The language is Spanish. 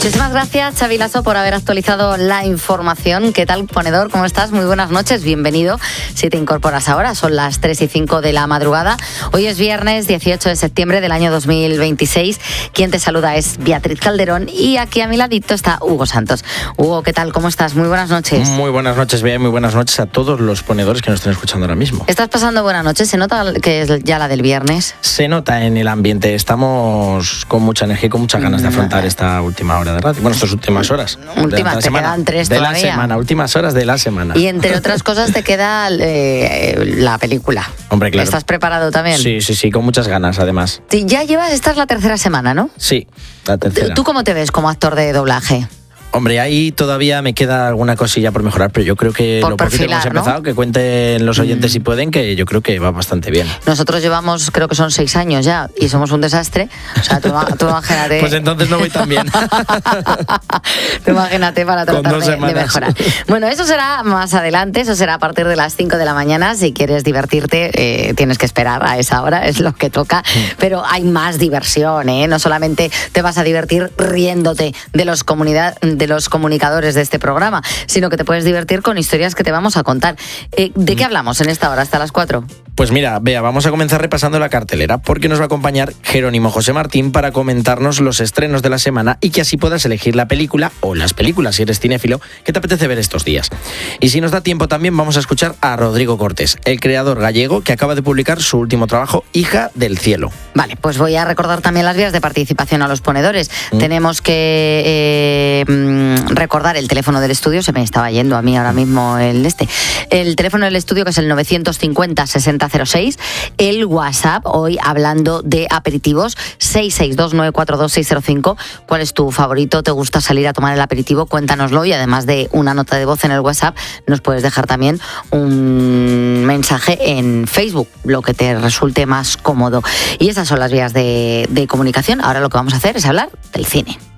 Muchísimas gracias, Xavi Lasso, por haber actualizado la información. ¿Qué tal, ponedor? ¿Cómo estás? Muy buenas noches, bienvenido. Si te incorporas ahora, son las 3:05 de la madrugada. Hoy es viernes 18 de septiembre del año 2026. Quien te saluda es Beatriz Calderón y aquí a mi ladito está Hugo Santos. Hugo, ¿qué tal? ¿Cómo estás? Muy buenas noches. Muy buenas noches, Bea, y muy buenas noches a todos los ponedores que nos estén escuchando ahora mismo. ¿Estás pasando buena noche? ¿Se nota que es ya la del viernes? Se nota en el ambiente. Estamos con mucha energía y con muchas ganas de afrontar esta última hora de radio. Bueno, estas últimas horas. Últimas, te semana, quedan 3 de todavía. la semana, últimas horas de la semana. Y entre otras cosas te queda la película. Hombre, claro. ¿Estás preparado también? Sí, con muchas ganas además. Sí, ya llevas, esta es la tercera semana, ¿no? Sí, la tercera. ¿Tú cómo te ves como actor de doblaje? Hombre, ahí todavía me queda alguna cosilla por mejorar, pero yo creo que Por lo poquito que hemos perfilar, ¿no? empezado, que cuenten los oyentes si pueden, que yo creo que va bastante bien. Nosotros llevamos, creo que son 6 años ya, y somos un desastre. O sea, tú imagínate. Pues entonces no voy tan bien. Tú imagínate para Con tratar 2 de semanas. mejorar. Bueno, eso será más adelante, eso será a partir de las 5 de la mañana. Si quieres divertirte, tienes que esperar a esa hora, es lo que toca. Pero hay más diversión, ¿eh? No solamente te vas a divertir riéndote de los comunicadores de este programa, sino que te puedes divertir con historias que te vamos a contar. ¿De qué hablamos en esta hora, hasta las 4? Pues mira, Bea, vamos a comenzar repasando la cartelera porque nos va a acompañar Jerónimo José Martín para comentarnos los estrenos de la semana y que así puedas elegir la película o las películas, si eres cinéfilo, que te apetece ver estos días. Y si nos da tiempo también vamos a escuchar a Rodrigo Cortés, el creador gallego que acaba de publicar su último trabajo, Hija del Cielo. Vale, pues voy a recordar también las vías de participación a los ponedores. Tenemos que recordar el teléfono del estudio, se me estaba yendo a mí ahora mismo el teléfono del estudio, que es el 950-6006, el WhatsApp, hoy hablando de aperitivos, 662-942-605. ¿Cuál es tu favorito? ¿Te gusta salir a tomar el aperitivo? Cuéntanoslo, y además de una nota de voz en el WhatsApp, nos puedes dejar también un mensaje en Facebook, lo que te resulte más cómodo. Y esas son las vías de comunicación. Ahora lo que vamos a hacer es hablar del cine.